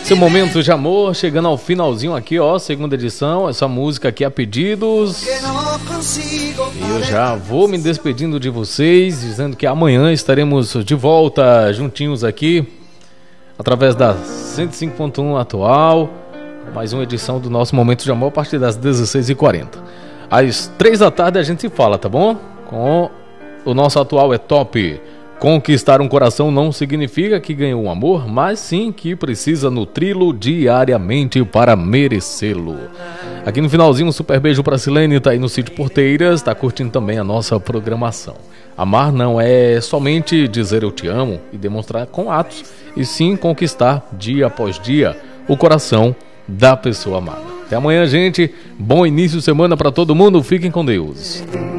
Seu momento de amor, chegando ao finalzinho aqui, ó, segunda edição, essa música aqui a pedidos. E eu já vou me despedindo de vocês, dizendo que amanhã estaremos de volta juntinhos aqui, através da 105.1 atual, mais uma edição do nosso Momento de Amor a partir das 16h40. Às 3 da tarde a gente se fala, tá bom? Com o nosso atual é top. Conquistar um coração não significa que ganhou um amor, mas sim que precisa nutri-lo diariamente para merecê-lo. Aqui no finalzinho, um super beijo para Silene, tá aí no Sítio Porteiras, tá curtindo também a nossa programação. Amar não é somente dizer eu te amo e demonstrar com atos, e sim conquistar dia após dia o coração da pessoa amada. Até amanhã, gente. Bom início de semana para todo mundo. Fiquem com Deus.